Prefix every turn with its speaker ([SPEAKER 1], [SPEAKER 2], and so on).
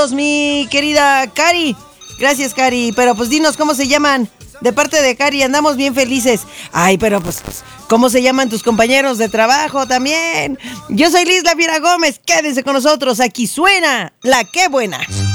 [SPEAKER 1] Saludos, mi querida Cari. Gracias, Cari. Pero pues dinos cómo se llaman. De parte de Cari, andamos bien felices. Ay, pero pues, ¿cómo se llaman tus compañeros de trabajo también? Yo soy Liz La Fiera Gómez. Quédense con nosotros. Aquí suena La Qué Buena.